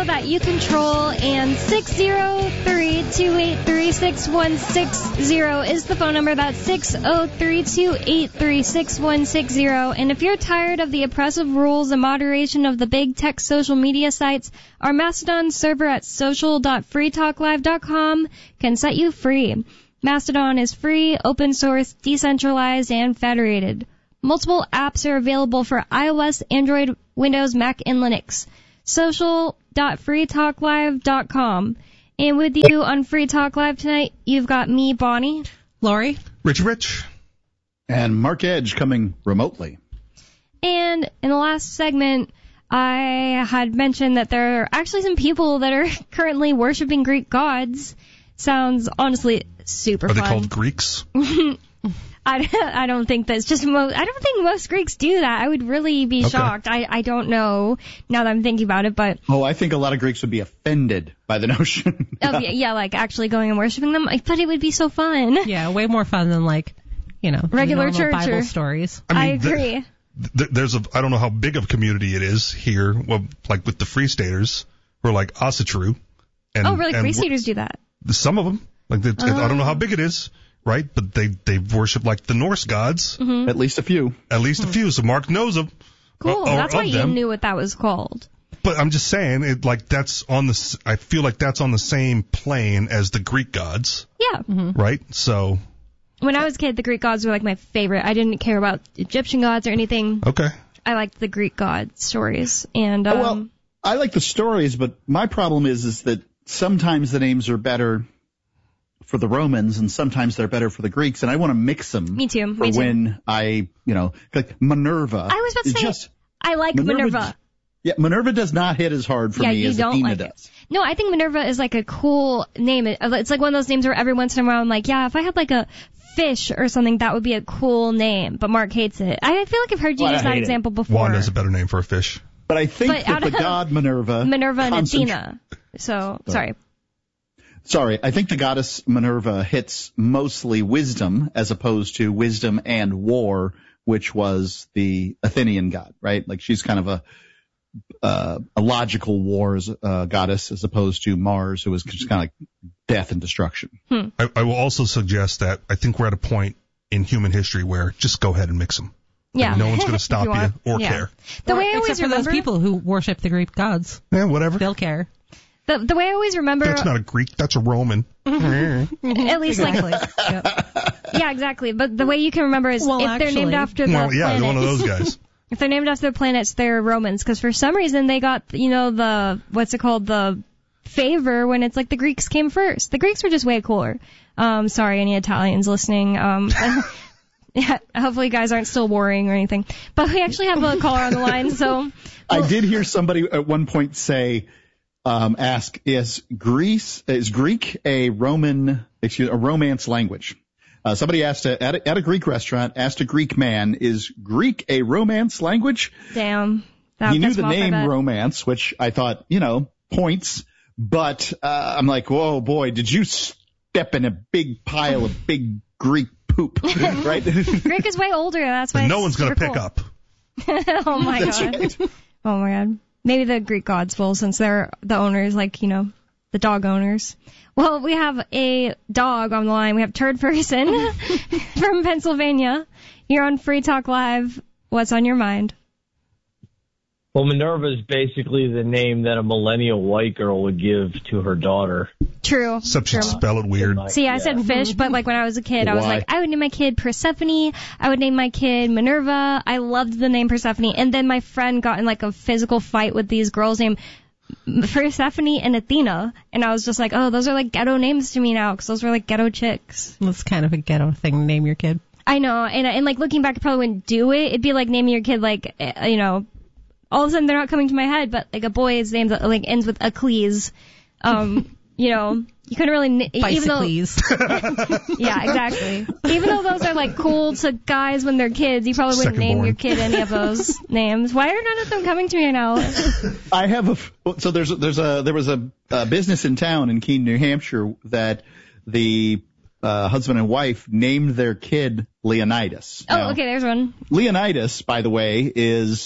that you control, and 603-283-6160 is the phone number. That's 603-283-6160. And if you're tired of the oppressive rules and moderation of the big tech social media sites, our Mastodon server at social.freetalklive.com can set you free. Mastodon is free, open source, decentralized, and federated. Multiple apps are available for iOS, Android, Windows, Mac, and Linux. Social.freetalklive.com. And with you on Free Talk Live tonight, you've got me, Bonnie. Lori. Rich. And Mark Edge coming remotely. And in the last segment, I had mentioned that there are actually some people that are currently worshiping Greek gods. Sounds honestly super fun. Are they called Greeks? I don't think that's just I don't think most Greeks do that. I would really be shocked. I don't know now that I'm thinking about it, but I think a lot of Greeks would be offended by the notion. yeah, like actually going and worshiping them. But it would be so fun. Yeah, way more fun than regular church Bible stories. I agree. There's I don't know how big of a community it is here. Well, like with the Free Staters, or like Asatru. Really? Free Staters do that? Some of them. I don't know how big it is. Right, but they worship like the Norse gods. Mm-hmm. At least a few. So Mark knows them. Cool. That's why you knew what that was called. But I'm just saying, I feel like that's on the same plane as the Greek gods. Yeah. Mm-hmm. Right. So. When I was a kid, the Greek gods were like my favorite. I didn't care about Egyptian gods or anything. Okay. I liked the Greek god stories, and I like the stories, but my problem is that sometimes the names are better for the Romans, and sometimes they're better for the Greeks, and I want to mix them. Me too. When I, like Minerva. I was about to say, I like Minerva. Yeah, Minerva does not hit as hard for me as Athena does. No, I think Minerva is like a cool name. It's like one of those names where every once in a while I'm like, yeah, if I had like a fish or something, that would be a cool name. But Mark hates it. I feel like I've heard you use that example before. Wanda's a better name for a fish. But I think that the god Minerva and Athena. So, sorry. Sorry, I think the goddess Minerva hits mostly wisdom as opposed to wisdom and war, which was the Athenian god, right? Like she's kind of a logical war goddess as opposed to Mars, who was just kind of like death and destruction. I will also suggest that I think we're at a point in human history where just go ahead and mix them. Yeah. Like no one's going to stop you or care. The way I always except for those people who worship the Greek gods. Yeah, whatever. They'll care. The way I always remember... That's not a Greek, that's a Roman. At least exactly. Yeah, exactly. But the way you can remember is they're named after the planets. Yeah, one of those guys. If they're named after the planets, they're Romans. Because for some reason they got, the favor when it's like the Greeks came first. The Greeks were just way cooler. Sorry, any Italians listening. Yeah, hopefully you guys aren't still warring or anything. But we actually have a caller on the line, so... I did hear somebody at one point say... ask, is Greek a Romance language? Somebody asked at a Greek restaurant, asked a Greek man, is Greek a Romance language? Damn. He knew the name Romance, which I thought, points, but I'm like, whoa, boy, did you step in a big pile of big Greek poop, right? Greek is way older, that's why no one's going to pick up. Oh, my God. Right. Oh, my God. Maybe the Greek gods will, since they're the owners, the dog owners. Well, we have a dog on the line. We have Turd Person from Pennsylvania. You're on Free Talk Live. What's on your mind? Well, Minerva is basically the name that a millennial white girl would give to her daughter. True. Except she'd spell it weird. See, I said fish, but when I was a kid, I was like, I would name my kid Persephone. I would name my kid Minerva. I loved the name Persephone. And then my friend got in a physical fight with these girls named Persephone and Athena. And I was just like, oh, those are ghetto names to me now, because those were ghetto chicks. That's kind of a ghetto thing to name your kid. I know. And looking back, I probably wouldn't do it. It'd be like naming your kid all of a sudden they're not coming to my head, but a boy's name that ends with Achilles. You couldn't really even though yeah, exactly. Even though those are cool to guys when they're kids, you probably wouldn't name your kid any of those names. Why are none of them coming to me now? I have there was a business in town in Keene, New Hampshire that the husband and wife named their kid Leonidas. Oh, okay, there's one. Leonidas, by the way, is